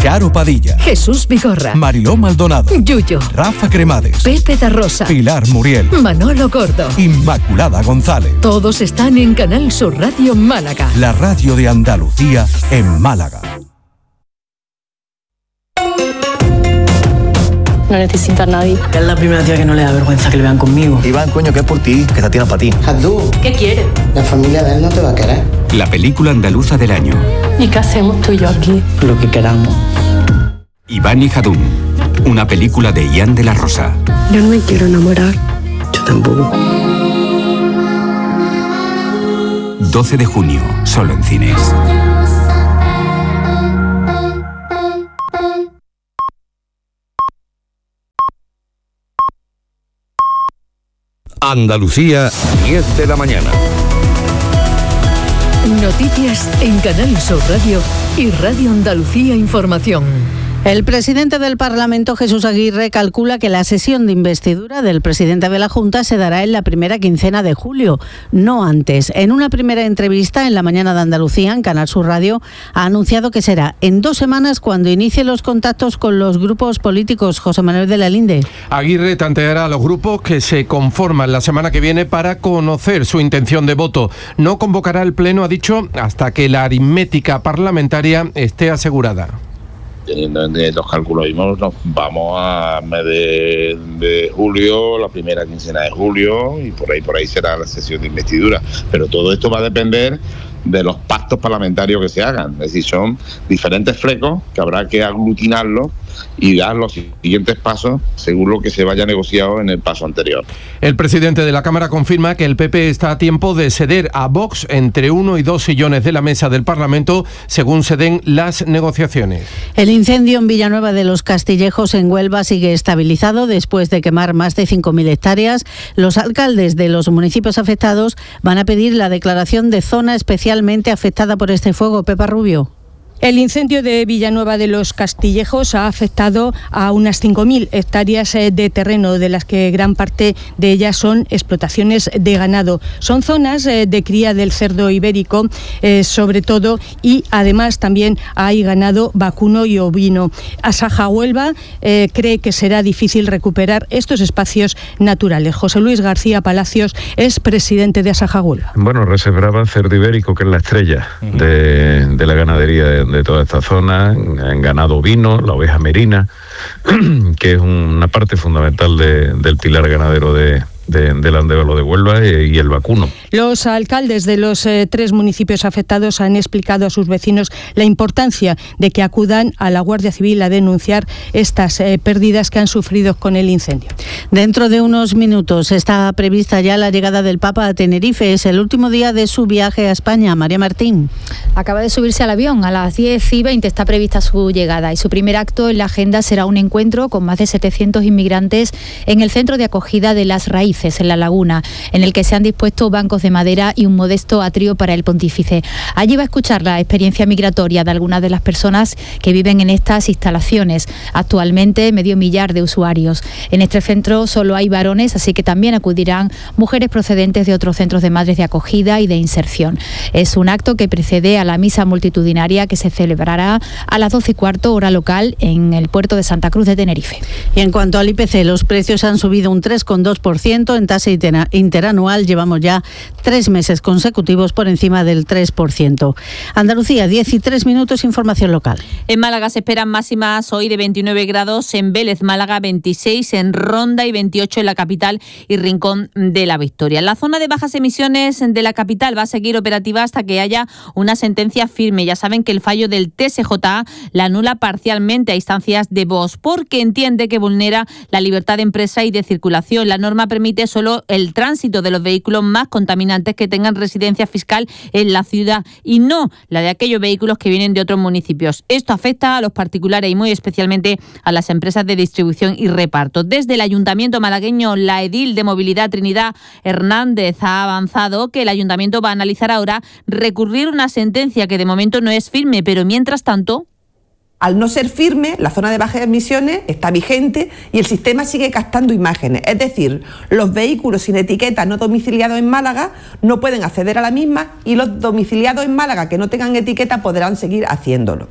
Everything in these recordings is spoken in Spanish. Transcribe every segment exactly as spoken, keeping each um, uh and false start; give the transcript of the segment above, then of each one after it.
Charo Padilla, Jesús Vigorra, Mariló Maldonado, Yuyo, Rafa Cremades, Pepe da Rosa, Pilar Muriel, Manolo Gordo, Inmaculada González. Todos están en Canal Sur Radio Málaga. La radio de Andalucía en Málaga. No necesito a nadie. Es la primera tía que no le da vergüenza que le vean conmigo. Iván, coño, que es por ti, que esta tía no es para ti. Jadú, ¿Qué quiere? la familia de él no te va a querer. La película andaluza del año. ¿Y qué hacemos tú y yo aquí? Lo que queramos. Iván y Jadún, una película de Ian de la Rosa. Yo no me quiero enamorar. Yo tampoco. doce de junio, solo en cines. Andalucía, diez de la mañana. Noticias en Canal Sur Radio y Radio Andalucía Información. El presidente del Parlamento, Jesús Aguirre, calcula que la sesión de investidura del presidente de la Junta se dará en la primera quincena de julio, no antes. En una primera entrevista en La Mañana de Andalucía, en Canal Sur Radio, ha anunciado que será en dos semanas cuando inicie los contactos con los grupos políticos. José Manuel de la Linde. Aguirre tanteará a los grupos que se conforman la semana que viene para conocer su intención de voto. No convocará el pleno, ha dicho, hasta que la aritmética parlamentaria esté asegurada. Teniendo en los cálculos mismos, nos vamos a mes de, de julio, la primera quincena de julio, y por ahí por ahí será la sesión de investidura. Pero todo esto va a depender de los pactos parlamentarios que se hagan. Es decir, son diferentes flecos que habrá que aglutinarlos y dar los siguientes pasos según lo que se vaya negociado en el paso anterior. El presidente de la Cámara confirma que el P P está a tiempo de ceder a Vox entre uno y dos sillones de la mesa del Parlamento según se den las negociaciones. El incendio en Villanueva de los Castillejos, en Huelva, sigue estabilizado después de quemar más de cinco mil hectáreas. Los alcaldes de los municipios afectados van a pedir la declaración de zona especialmente afectada por este fuego. Pepa Rubio. El incendio de Villanueva de los Castillejos ha afectado a unas cinco mil hectáreas de terreno, de las que gran parte de ellas son explotaciones de ganado. Son zonas de cría del cerdo ibérico, eh, sobre todo, y además también hay ganado vacuno y ovino. Asaja Huelva eh, cree que será difícil recuperar estos espacios naturales. José Luis García Palacios es presidente de Asaja Huelva. Bueno, reservaban cerdo ibérico, que es la estrella de, de la ganadería de de toda esta zona, en ganado ovino, la oveja merina, que es una parte fundamental de, del pilar ganadero de, de, del Andévalo de Huelva, eh, y el vacuno. Los alcaldes de los eh, tres municipios afectados han explicado a sus vecinos la importancia de que acudan a la Guardia Civil a denunciar estas eh, pérdidas que han sufrido con el incendio. Dentro de unos minutos está prevista ya la llegada del Papa a Tenerife. Es el último día de su viaje a España. María Martín. Acaba de subirse al avión. A las diez y veinte está prevista su llegada y su primer acto en la agenda será un encuentro con más de setecientos inmigrantes en el centro de acogida de Las Raíces, en La Laguna, en el que se han dispuesto bancos de madera y un modesto atrio para el pontífice. Allí va a escuchar la experiencia migratoria de algunas de las personas que viven en estas instalaciones. Actualmente medio millar de usuarios. En este centro solo hay varones, así que también acudirán mujeres procedentes de otros centros de madres de acogida y de inserción. Es un acto que precede a la misa multitudinaria que se celebrará a las doce y cuarto hora local en el puerto de Santa Cruz de Tenerife. Y en cuanto al I P C, los precios han subido un tres coma dos por ciento en tasa interanual. Llevamos ya tres meses consecutivos por encima del tres por ciento. Andalucía, diez y tres minutos, información local. En Málaga se esperan máximas hoy de veintinueve grados, en Vélez, Málaga veintiséis, en Ronda y veintiocho en la capital y Rincón de la Victoria. La zona de bajas emisiones de la capital va a seguir operativa hasta que haya una sentencia firme. Ya saben que el fallo del T S J A la anula parcialmente a instancias de Vox porque entiende que vulnera la libertad de empresa y de circulación. La norma permite solo el tránsito de los vehículos más contaminantes que tengan residencia fiscal en la ciudad y no la de aquellos vehículos que vienen de otros municipios. Esto afecta a los particulares y muy especialmente a las empresas de distribución y reparto. Desde el Ayuntamiento malagueño, la edil de Movilidad Trinidad Hernández ha avanzado que el Ayuntamiento va a analizar ahora recurrir una sentencia que de momento no es firme, pero mientras tanto... Al no ser firme, la zona de bajas emisiones está vigente y el sistema sigue captando imágenes. Es decir, los vehículos sin etiqueta no domiciliados en Málaga no pueden acceder a la misma y los domiciliados en Málaga que no tengan etiqueta podrán seguir haciéndolo.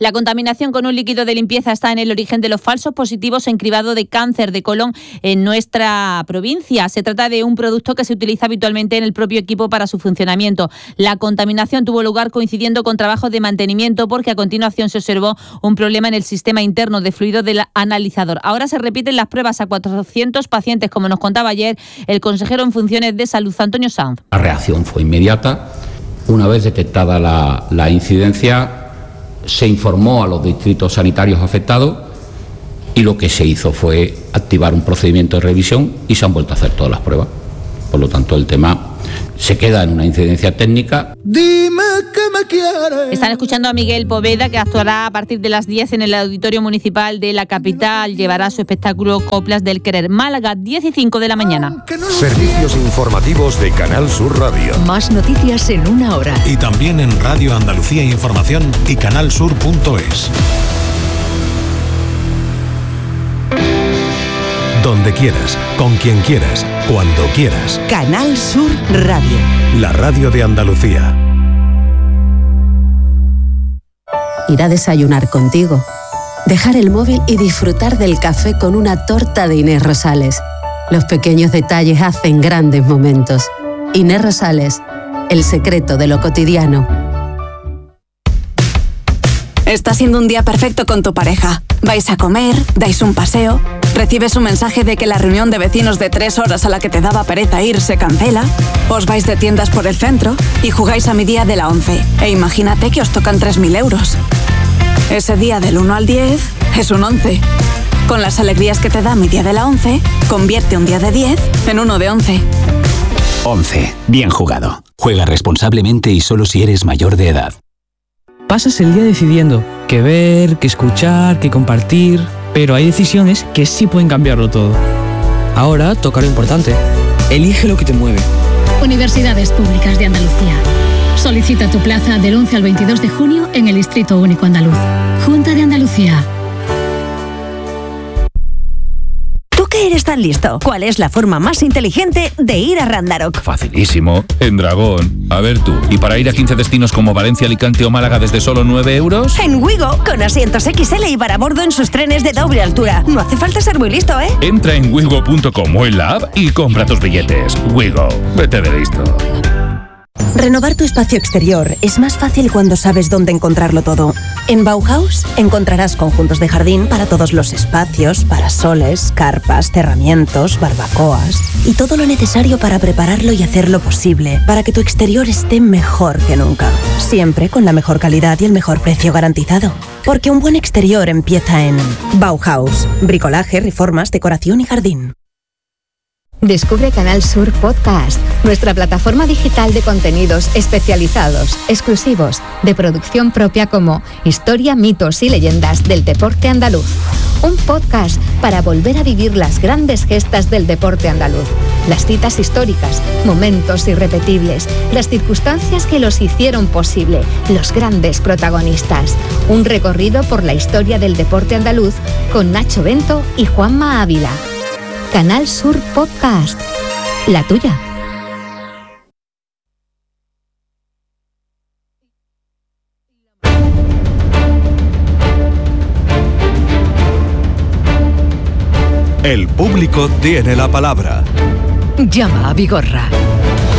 La contaminación con un líquido de limpieza está en el origen de los falsos positivos en cribado de cáncer de colon en nuestra provincia. Se trata de un producto que se utiliza habitualmente en el propio equipo para su funcionamiento. La contaminación tuvo lugar coincidiendo con trabajos de mantenimiento porque a continuación se observó un problema en el sistema interno de fluido del analizador. Ahora se repiten las pruebas a cuatrocientos pacientes, como nos contaba ayer el consejero en funciones de Salud, Antonio Sanz. La reacción fue inmediata. Una vez detectada la, la incidencia, se informó a los distritos sanitarios afectados y lo que se hizo fue activar un procedimiento de revisión y se han vuelto a hacer todas las pruebas. Por lo tanto, el tema se queda en una incidencia técnica. Dime que me quieres. Están escuchando a Miguel Poveda, que actuará a partir de las diez en el Auditorio Municipal de la capital. Llevará su espectáculo Coplas del Querer. Málaga, diez y cinco de la mañana. Servicios informativos de Canal Sur Radio. Más noticias en una hora. Y también en Radio Andalucía Información y canalsur punto es. Donde quieras, con quien quieras, cuando quieras. Canal Sur Radio. La radio de Andalucía. Ir a desayunar contigo. Dejar el móvil y disfrutar del café con una torta de Inés Rosales. Los pequeños detalles hacen grandes momentos. Inés Rosales, el secreto de lo cotidiano. Está siendo un día perfecto con tu pareja. Vais a comer, dais un paseo, recibes un mensaje de que la reunión de vecinos de tres horas a la que te daba pereza ir se cancela, os vais de tiendas por el centro y jugáis a mi día de la once. E imagínate que os tocan tres mil euros. Ese día del uno al diez es un once. Con las alegrías que te da mi día de la once, convierte un día de diez en uno de once. once. Bien jugado. Juega responsablemente y solo si eres mayor de edad. Pasas el día decidiendo qué ver, qué escuchar, qué compartir, pero hay decisiones que sí pueden cambiarlo todo. Ahora toca lo importante. Elige lo que te mueve. Universidades Públicas de Andalucía. Solicita tu plaza del once al veintidós de junio en el Distrito Único Andaluz. Junta de Andalucía. ¿Tú qué eres tan listo? ¿Cuál es la forma más inteligente de ir a Randarock? Facilísimo, en Dragón. A ver tú, ¿y para ir a quince destinos como Valencia, Alicante o Málaga desde solo nueve euros? En Wigo, con asientos equis ele y para bordo en sus trenes de doble altura. No hace falta ser muy listo, ¿eh? Entra en wigo punto com o en la app y compra tus billetes. Wigo, vete de listo. Renovar tu espacio exterior es más fácil cuando sabes dónde encontrarlo todo. En Bauhaus encontrarás conjuntos de jardín para todos los espacios, parasoles, carpas, cerramientos, barbacoas y todo lo necesario para prepararlo y hacerlo posible, para que tu exterior esté mejor que nunca. Siempre con la mejor calidad y el mejor precio garantizado. Porque un buen exterior empieza en Bauhaus. Bricolaje, reformas, decoración y jardín. Descubre Canal Sur Podcast, nuestra plataforma digital de contenidos especializados, exclusivos, de producción propia como Historia, mitos y leyendas del deporte andaluz. Un podcast para volver a vivir las grandes gestas del deporte andaluz, las citas históricas, momentos irrepetibles, las circunstancias que los hicieron posible, los grandes protagonistas. Un recorrido por la historia del deporte andaluz con Nacho Bento y Juanma Ávila. Canal Sur Podcast, la tuya. El público tiene la palabra. Llama a Vigorra